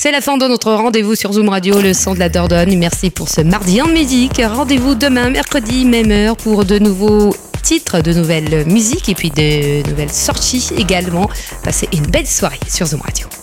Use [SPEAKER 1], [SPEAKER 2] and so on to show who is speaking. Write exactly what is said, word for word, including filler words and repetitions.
[SPEAKER 1] C'est la fin de notre rendez-vous sur Zoom Radio, le son de la Dordogne. Merci pour ce mardi en musique. Rendez-vous demain, mercredi, même heure, pour de nouveaux titres, de nouvelles musiques et puis de nouvelles sorties également. Passez une belle soirée sur Zoom Radio.